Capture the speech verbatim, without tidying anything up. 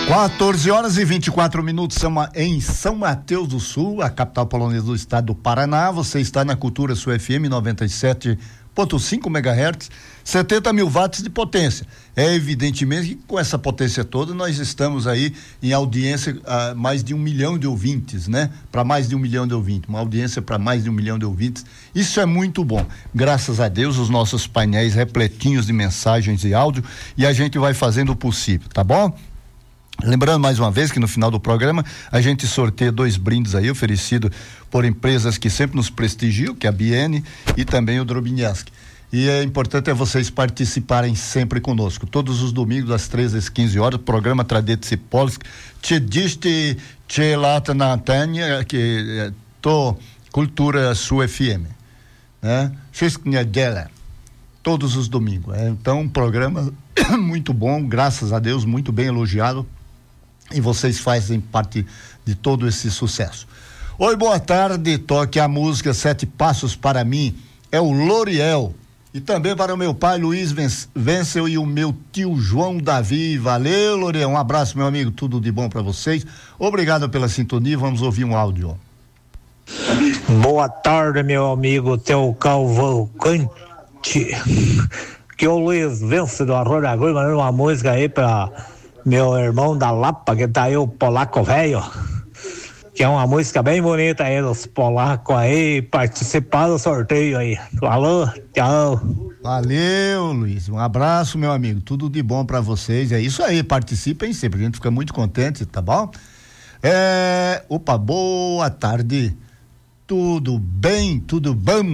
quatorze horas e vinte e quatro minutos em São Mateus do Sul, a capital polonesa do estado do Paraná. Você está na Cultura Sul F M noventa e sete ponto cinco megahertz, setenta mil watts de potência. É evidentemente que com essa potência toda nós estamos aí em audiência a mais de um milhão de ouvintes, né? Para mais de um milhão de ouvintes, uma audiência para mais de um milhão de ouvintes. Isso é muito bom. Graças a Deus, os nossos painéis repletinhos de mensagens e áudio, e a gente vai fazendo o possível, tá bom? Lembrando mais uma vez que no final do programa a gente sorteia dois brindes aí oferecido por empresas que sempre nos prestigiam, que é a Biene e também o Drobinhaski. E é importante é vocês participarem sempre conosco. Todos os domingos às treze às quinze horas, programa Tradycji Polsk, Tche diste, tche lata na antena, que to Cultura Sul F M, né? Wszystkie dela. Todos os domingos. É, então, um programa muito bom, graças a Deus, muito bem elogiado. E vocês fazem parte de todo esse sucesso. Oi, boa tarde, toque a música Sete Passos para mim, é o Loriel. E também para o meu pai Luiz Vencel e o meu tio João Davi. Valeu, Loriel, um abraço, meu amigo, tudo de bom para vocês. Obrigado pela sintonia, vamos ouvir um áudio. Boa tarde, meu amigo, teu Calvalcante. Que é o Luiz Vencel do Arroio da Agulha, mandando uma música aí para meu irmão da Lapa, que tá aí, o Polaco Velho, que é uma música bem bonita aí dos polacos aí, participar do sorteio aí. Falou, tchau. Valeu, Luiz, um abraço, meu amigo, tudo de bom pra vocês, é isso aí, participem sempre, a gente fica muito contente, tá bom? É, opa, boa tarde, tudo bem, tudo bom?